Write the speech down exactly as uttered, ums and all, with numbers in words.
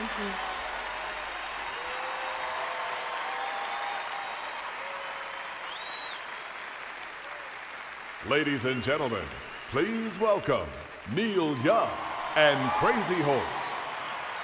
Thank you. Ladies and gentlemen, please welcome Neil Young and Crazy Horse.